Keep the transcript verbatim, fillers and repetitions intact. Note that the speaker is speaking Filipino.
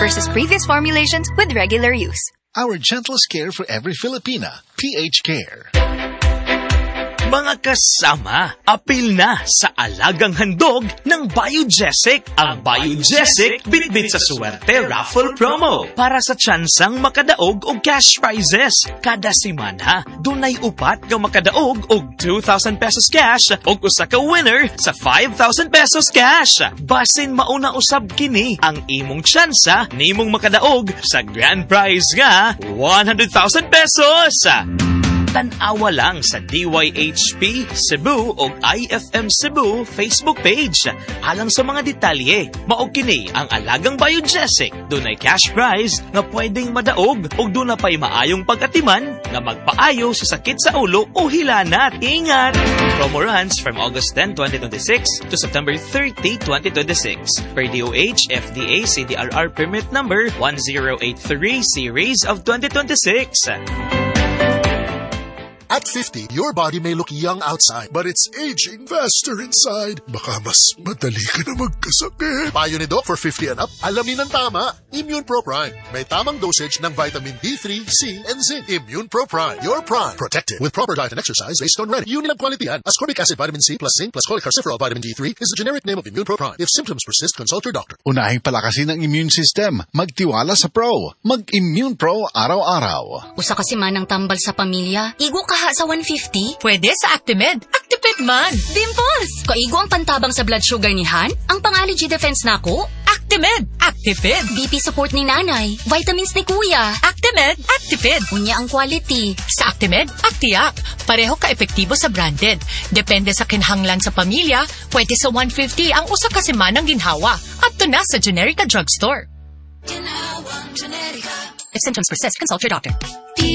versus previous formulations with regular use. Our gentlest care for every Filipina. P H Care. Mga kasama, apil na sa alagang handog ng Biogesic. Ang Biogesic bitbit sa swerte raffle promo para sa tsansang makadaog og cash prizes. Kada semana, dunay upat nga makadaog og two thousand pesos cash og usa ka winner sa five thousand pesos cash. Basin mauna usab kini ang imong tsansa nimong makadaog sa grand prize nga one hundred thousand pesos. Tan-awa lang sa D Y H P Cebu o I F M Cebu Facebook page. Alang sa mga detalye, maog kini ang alagang Biogesic. Dunay cash prize nga pwedeng madaog o duna pa'y maayong pag-atiman nga magpaayo sa sakit sa ulo o hilanat. Ingat! Promo runs from August tenth, twenty twenty-six to September thirtieth, twenty twenty-six. Per D O H F D A C D R R permit number one zero eight three series of twenty twenty-six. At fifty, your body may look young outside, but it's aging faster inside. Baka mas madali ka na magkasakit. Payo ni Doc for fifty and up, alamin ang tama. Immune Pro Prime. May tamang dosage ng vitamin D three, C, and zinc. Immune Pro Prime. Your prime. Protected with proper diet and exercise based on ready. Yun ang quality yan. Ascorbic acid, vitamin C, plus zinc, plus cholecalciferol, vitamin D three is the generic name of Immune Pro Prime. If symptoms persist, consult your doctor. Unahing palakasin ang immune system. Magtiwala sa Pro. Mag-Immune Pro araw-araw. Usa kasi man ang tambal sa pamilya. Igo ka ha sa one fifty? Pwede sa Actimed. Actimed man. Dimples! Kaigo ang pantabang sa blood sugar ni Han? Ang pang-allergy defense nako? Actimed. Actimed. B P support ni nanay. Vitamins ni kuya. Actimed. Actimed. Unya ang quality. Sa Actimed, Actiac. Pareho ka-epektibo sa branded. Depende sa kinhanglan sa pamilya, pwede sa one fifty ang usa ka semanang ginhawa. At to na sa Generica Drugstore. If symptoms persist, consult your doctor.